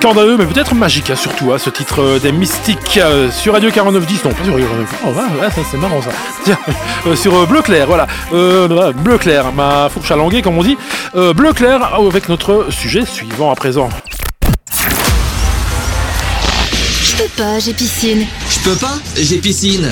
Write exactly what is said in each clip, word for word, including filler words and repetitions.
scandaleux, mais peut-être magique, hein, surtout, hein, ce titre euh, des Mystiques euh, sur Radio quarante-neuf dix. Non, pas sur Radio quarante-neuf dix. Oh, ouais, ouais, ça, c'est marrant ça. Tiens, euh, sur euh, Bleu Clair, voilà. Euh, Bleu Clair, ma fourche à languer, comme on dit. Euh, Bleu Clair, avec notre sujet suivant à présent. Je peux pas, j'ai piscine. Je peux pas, j'ai piscine.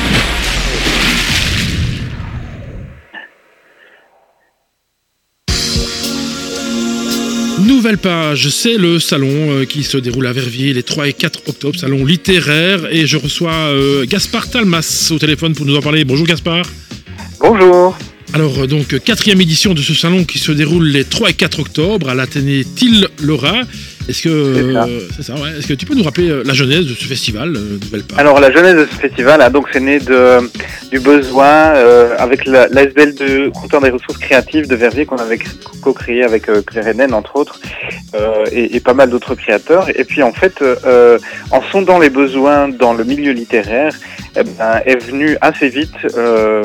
Nouvelle page, c'est le salon euh, qui se déroule à Verviers les trois et quatre octobre, salon littéraire, et je reçois euh, Gaspard Talmas au téléphone pour nous en parler. Bonjour Gaspard. Bonjour. Alors donc quatrième édition de ce salon qui se déroule les trois et quatre octobre à l'Athénée Tille-Laura. Est-ce que c'est ça. Euh, c'est ça, ouais. Est-ce que tu peux nous rappeler euh, la genèse de ce festival euh, Nouvelle Page? Alors la genèse de ce festival, hein, donc c'est né de du besoin euh, avec l'A S B L de compteur des ressources créatives de Verviers qu'on avait co-créé avec euh, Claire Hénin entre autres euh, et, et pas mal d'autres créateurs. Et puis en fait, euh, en sondant les besoins dans le milieu littéraire, eh ben, est venu assez vite. Euh,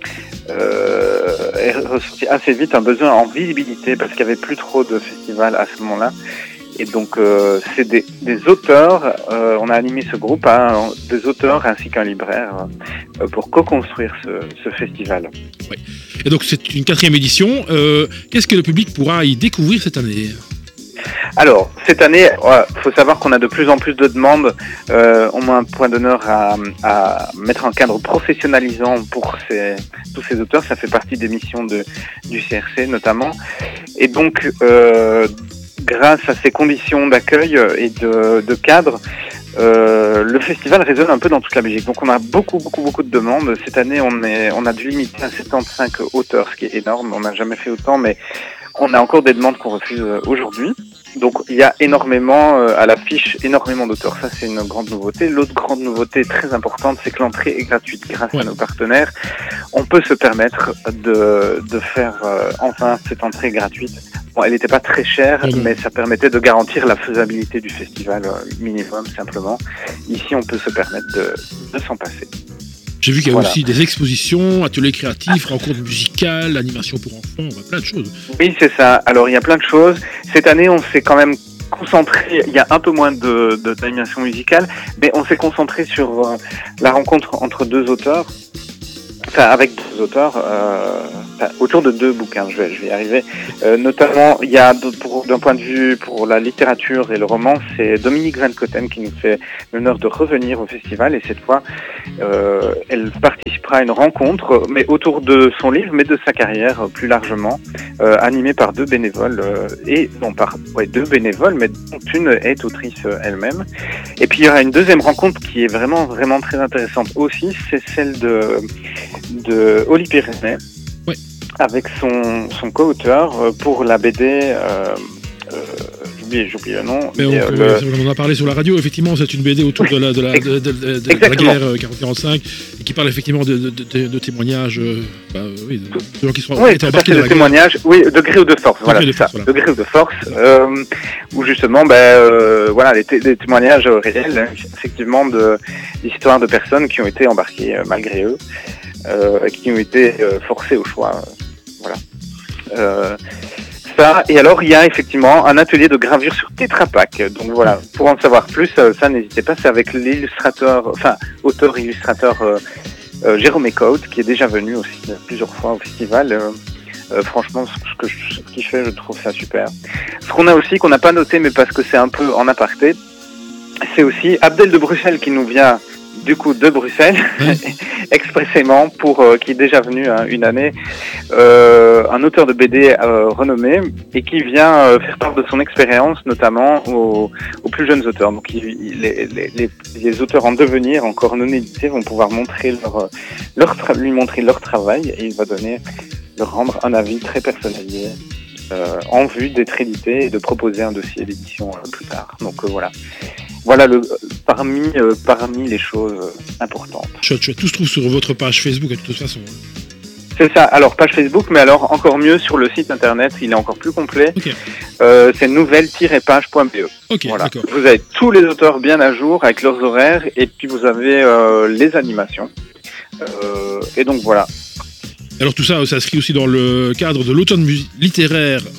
Euh, est ressorti assez vite un besoin en visibilité parce qu'il n'y avait plus trop de festivals à ce moment-là. Et donc, euh, c'est des, des auteurs, euh, on a animé ce groupe, hein, des auteurs ainsi qu'un libraire euh, pour co-construire ce, ce festival. Oui. Et donc, c'est une quatrième édition. Euh, qu'est-ce que le public pourra y découvrir cette année ? Alors, cette année, il ouais, faut savoir qu'on a de plus en plus de demandes. Euh, on met un point d'honneur à, à mettre un cadre professionnalisant pour ces, tous ces auteurs. Ça fait partie des missions de, du C R C notamment. Et donc, euh, grâce à ces conditions d'accueil et de, de cadre, euh, le festival résonne un peu dans toute la Belgique. Donc, on a beaucoup, beaucoup, beaucoup de demandes. Cette année, on, est, on a dû limiter à soixante-quinze auteurs, ce qui est énorme. On n'a jamais fait autant, mais on a encore des demandes qu'on refuse aujourd'hui. Donc il y a énormément, euh, à l'affiche, énormément d'auteurs. Ça, c'est une grande nouveauté. L'autre grande nouveauté très importante, c'est que l'entrée est gratuite grâce ouais. à nos partenaires. On peut se permettre de, de faire euh, enfin cette entrée gratuite. Bon, elle n'était pas très chère, mmh. mais ça permettait de garantir la faisabilité du festival euh, minimum, simplement. Ici, on peut se permettre de, de s'en passer. J'ai vu qu'il y a voilà. aussi des expositions, ateliers créatifs, rencontres musicales, animation pour enfants, plein de choses. Oui, c'est ça. Alors, il y a plein de choses. Cette année, on s'est quand même concentré, il y a un peu moins de, de, d'animation musicale, mais on s'est concentré sur euh, la rencontre entre deux auteurs, enfin, avec deux auteurs, euh, enfin, autour de deux bouquins, je vais, je vais y arriver. Euh, notamment, il y a, pour, d'un point de vue pour la littérature et le roman, c'est Dominique Van Cotten qui nous fait l'honneur de revenir au festival, et cette fois, euh, elle participera à une rencontre, mais autour de son livre, mais de sa carrière plus largement, euh, animée par deux bénévoles, euh, et non par ouais, deux bénévoles, mais dont une est autrice elle-même. Et puis il y aura une deuxième rencontre qui est vraiment, vraiment très intéressante aussi, c'est celle de, de Oli Pyrénées, ouais. avec son, son co-auteur pour la B D, euh, euh, j'oublie, j'oublie le nom. Mais on, mais, euh, le... on en a parlé sur la radio, effectivement, c'est une B D autour oui. de la, de la, de, de, de, de la guerre quarante quarante-cinq, et qui parle effectivement de, de, de, de témoignages, euh, bah, oui, de, de gens qui sont oui, été embarqués dans la témoignages, guerre. Oui, de gré ou de force, voilà, de c'est ça, force, voilà. de gré ou de force, euh, où justement, ben, euh, voilà, les, t- les témoignages réels, hein, effectivement, de l'histoire de personnes qui ont été embarquées euh, malgré eux, euh, qui ont été euh, forcées au choix, euh, voilà. Euh, Ça, et alors il y a effectivement un atelier de gravure sur Tetra Pak. Donc voilà, pour en savoir plus, ça n'hésitez pas, c'est avec l'illustrateur, enfin auteur-illustrateur euh, euh, Jérôme Ecoute, qui est déjà venu aussi plusieurs fois au festival. Euh, euh, franchement, ce que je, ce qu'il fait, je trouve ça super. Ce qu'on a aussi, qu'on n'a pas noté, mais parce que c'est un peu en aparté, c'est aussi Abdel de Bruxelles qui nous vient du coup de Bruxelles, mmh. expressément pour euh, qui est déjà venu hein, une année, euh, un auteur de B D euh, renommé et qui vient euh, faire part de son expérience, notamment aux, aux plus jeunes auteurs. Donc il, il, les, les, les auteurs en devenir, encore non édités, vont pouvoir montrer leur, leur tra- lui montrer leur travail et il va donner, leur rendre un avis très personnalisé euh, en vue d'être édité et de proposer un dossier d'édition euh, plus tard. Donc euh, voilà. Voilà le, parmi, euh, parmi les choses euh, importantes. Chouette, chouette. Tout se trouve sur votre page Facebook de toute façon. C'est ça, alors page Facebook, mais alors encore mieux sur le site internet, il est encore plus complet. Okay. Euh, c'est nouvelle tiret page point b e. Okay, voilà. D'accord. Vous avez tous les auteurs bien à jour avec leurs horaires et puis vous avez euh, les animations. Euh, et donc voilà. Alors tout ça, ça s'inscrit aussi dans le cadre de l'automne mu- littéraire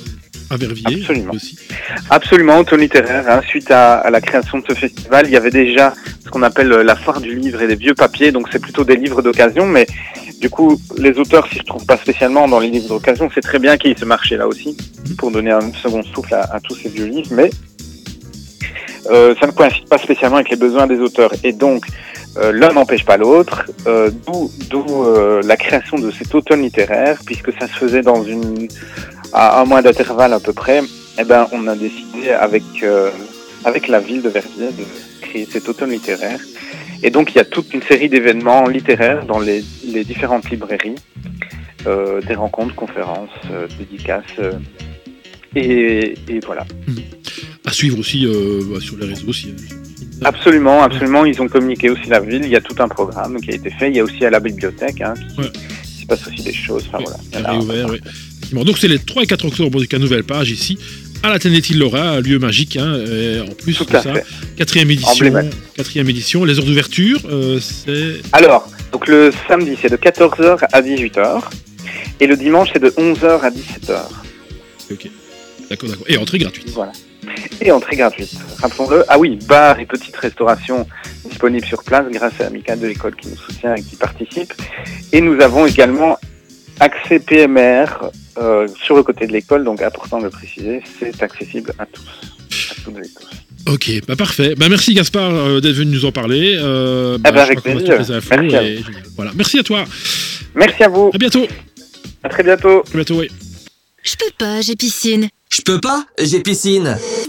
à Verviers. Absolument. Aussi. Absolument, automne littéraire. Hein. Suite à, à la création de ce festival, il y avait déjà ce qu'on appelle la foire du livre et des vieux papiers, donc c'est plutôt des livres d'occasion, mais du coup, les auteurs s'y retrouvent pas spécialement dans les livres d'occasion. C'est très bien qu'il y ait ce marché-là aussi, pour donner un second souffle à, à tous ces vieux livres, mais euh, ça ne coïncide pas spécialement avec les besoins des auteurs. Et donc, euh, l'un n'empêche pas l'autre, euh, d'où, d'où euh, la création de cet automne littéraire, puisque ça se faisait dans une... à un mois d'intervalle à peu près. Eh ben, on a décidé avec euh, avec la ville de Verviers de créer cet automne littéraire. Et donc, il y a toute une série d'événements littéraires dans les, les différentes librairies, euh, des rencontres, conférences, euh, dédicaces, euh, et, et voilà. Mmh. À suivre aussi euh, bah, sur les réseaux aussi. Absolument, absolument. Ils ont communiqué aussi la ville. Il y a tout un programme qui a été fait. Il y a aussi à la bibliothèque, hein, qui, ouais. qui se passe aussi des choses. Enfin, ouais, voilà. Il y a réouvert, oui. Donc c'est les trois et quatre octobre, donc une nouvelle page ici, à la Ténétil-Laura, un lieu magique, hein, en plus tout de à ça. Fait. Quatrième édition, quatrième édition. Les heures d'ouverture, euh, c'est... Alors, donc le samedi, c'est de quatorze heures à dix-huit heures. Et le dimanche, c'est de onze heures à dix-sept heures. Ok, d'accord, d'accord. Et entrée gratuite. Voilà. Et entrée gratuite, rappelons-le. Ah oui, bar et petite restauration disponible sur place grâce à l'amicale de l'école qui nous soutient et qui participe. Et nous avons également accès P M R euh, sur le côté de l'école, donc important de le préciser, c'est accessible à tous, à toutes et tous. Ok, bah parfait. Bah merci Gaspard euh, d'être venu nous en parler. Euh, bah, ah bah avec plaisir. Les infos merci, à et... voilà. Merci à toi. Merci à vous. À bientôt. À très bientôt. À bientôt, oui. Je peux pas, j'ai piscine. Je peux pas, j'ai piscine.